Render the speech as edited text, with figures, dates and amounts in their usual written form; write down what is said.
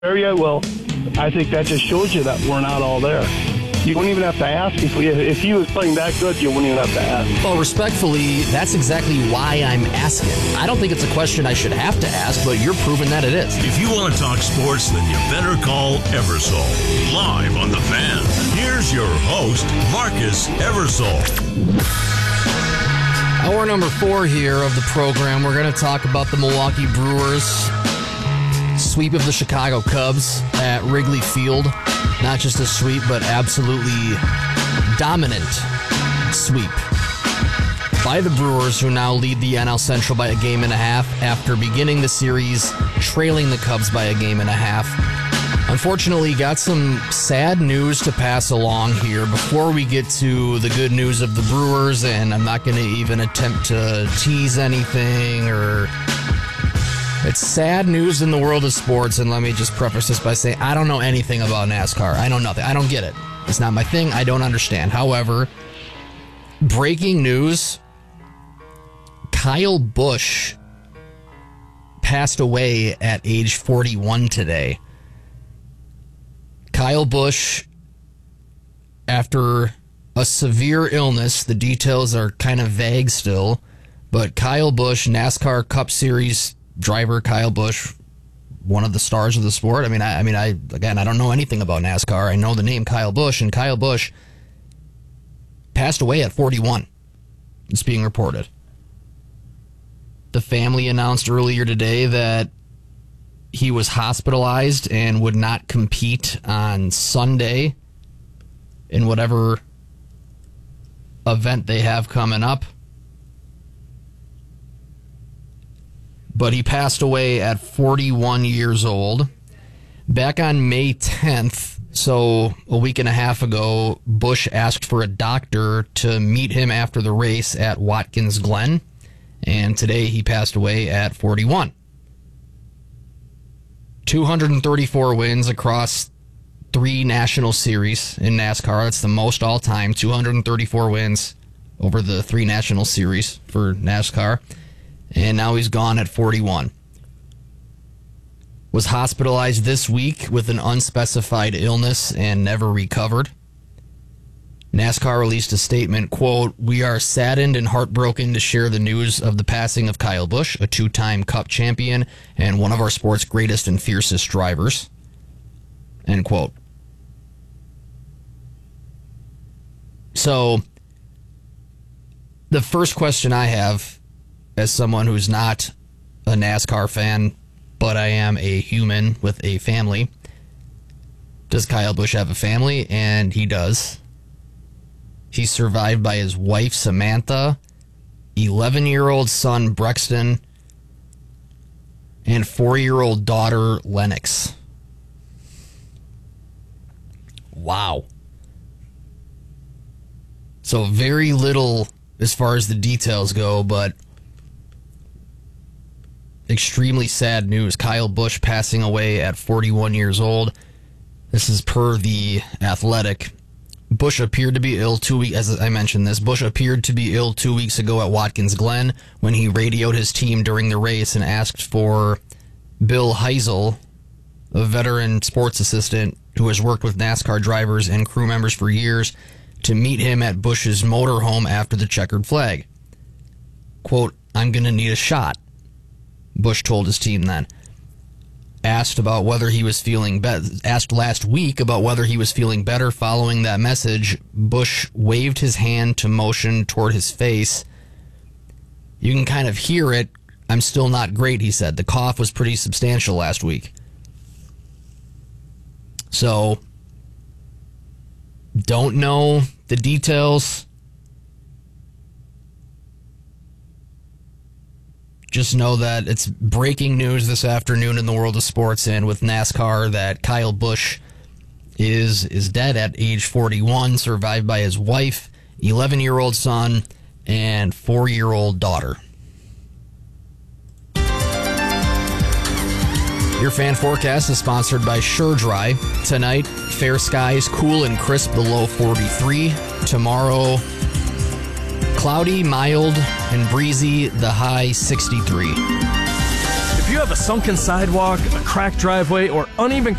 area, well, I think that just shows you that we're not all there. You wouldn't even have to ask. If he was playing that good, you wouldn't even have to ask. Well, respectfully, that's exactly why I'm asking. I don't think it's a question I should have to ask, but you're proving that it is. If you want to talk sports, then you better call Eversole. Live on The Fan, here's your host, Marcus Eversole. Hour number 4 here of the program. We're going to talk about the Milwaukee Brewers sweep of the Chicago Cubs at Wrigley Field. Not just a sweep, but absolutely dominant sweep by the Brewers, who now lead the NL Central by a game and a half after beginning the series trailing the Cubs by a game and a half. Unfortunately, got some sad news to pass along here before we get to the good news of the Brewers, and I'm not going to even attempt to tease anything or... It's sad news in the world of sports, and let me just preface this by saying I don't know anything about NASCAR. I know nothing. I don't get it. It's not my thing. I don't understand. However, breaking news, Kyle Busch passed away at age 41 today. Kyle Busch, after a severe illness, the details are kind of vague still, but Kyle Busch, NASCAR Cup Series driver Kyle Busch, one of the stars of the sport. I don't know anything about NASCAR. I know the name Kyle Busch, and Kyle Busch passed away at 41. It's being reported. The family announced earlier today that he was hospitalized and would not compete on Sunday in whatever event they have coming up. But he passed away at 41 years old. Back on May 10th, so a week and a half ago, Busch asked for a doctor to meet him after the race at Watkins Glen, and today he passed away at 41. 234 wins across 3 national series in NASCAR. That's the most all time, 234 wins over the 3 national series for NASCAR. And now he's gone at 41. Was hospitalized this week with an unspecified illness and never recovered. NASCAR released a statement, quote, "We are saddened and heartbroken to share the news of the passing of Kyle Busch, a 2-time Cup champion and one of our sport's greatest and fiercest drivers." End quote. So, the first question I have, as someone who's not a NASCAR fan, but I am a human with a family, does Kyle Busch have a family? And he does. He's survived by his wife, Samantha, 11-year-old son, Brexton, and 4-year-old daughter, Lennox. Wow. So very little as far as the details go, but extremely sad news. Kyle Busch passing away at 41 years old. This is per The Athletic. Busch appeared to be ill 2 weeks, as I mentioned this, Busch appeared to be ill 2 weeks ago at Watkins Glen when he radioed his team during the race and asked for Bill Heisel, a veteran sports assistant who has worked with NASCAR drivers and crew members for years, to meet him at Busch's motorhome after the checkered flag. Quote, "I'm going to need a shot," Busch told his team then. Asked last week about whether he was feeling better following that message, Busch waved his hand to motion toward his face. "You can kind of hear it. I'm still not great," he said. "The cough was pretty substantial last week." So, don't know the details. Just know that it's breaking news this afternoon in the world of sports and with NASCAR that Kyle Busch is dead at age 41, survived by his wife, 11-year-old son, and 4-year-old daughter. Your fan forecast is sponsored by SureDry. Tonight, fair skies, cool and crisp, the low 43. Tomorrow, cloudy, mild, and breezy, the high 63. If you have have a sunken sidewalk, a cracked driveway, or uneven